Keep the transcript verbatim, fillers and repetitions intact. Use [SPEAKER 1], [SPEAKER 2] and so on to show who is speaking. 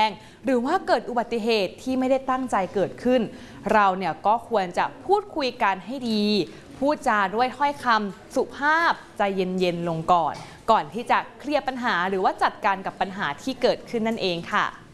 [SPEAKER 1] งหรือว่าเกิดอุบัติเหตุที่ไม่ได้ตั้งใจเกิดขึ้นเราเนี่ยก็ควรจะพูดคุยกันให้ดีพูดจาด้วยถ้อยคำสุภาพใจเย็นๆลงก่อนก่อนที่จะเคลียร์ปัญหาหรือว่าจัดการกับปัญหาที่เกิดขึ้นนั่นเองค่ะ